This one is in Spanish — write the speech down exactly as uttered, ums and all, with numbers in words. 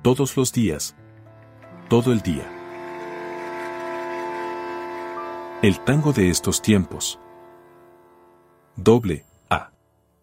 Todos los días. Todo el día. El tango de estos tiempos. Doble,